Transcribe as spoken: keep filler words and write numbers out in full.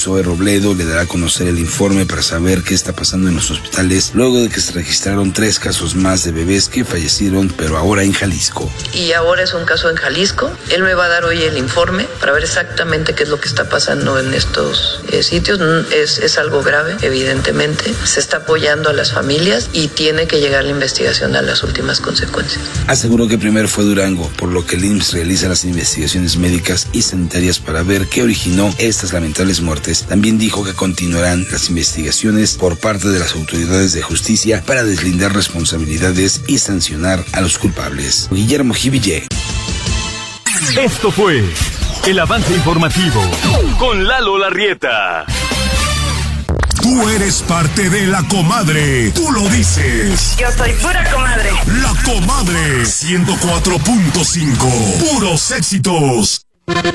Zoe Robledo le dará a conocer el informe para saber qué está pasando en los hospitales luego de que se registraron tres casos más de bebés que fallecieron, pero ahora en Jalisco. Y ahora es un caso en Jalisco. Él me va a dar hoy el informe para ver exactamente qué es lo que está pasando en estos eh, sitios. Es, es algo grave, evidentemente. Se está apoyando a las familias y tiene que llegar la investigación a las últimas consecuencias. Aseguró que primero fue Durango, por lo que el I M S S realiza las investigaciones médicas y sanitarias para ver qué originó estas lamentables muertes. También dijo que continuarán las investigaciones por parte de las autoridades de justicia para deslindar responsabilidades y sancionar a los culpables. Guillermo Jiville. Esto fue el avance informativo con Lalo Larrieta. Tú eres parte de La Comadre. Tú lo dices. Yo soy pura comadre. La Comadre. ciento cuatro punto cinco. Puros éxitos.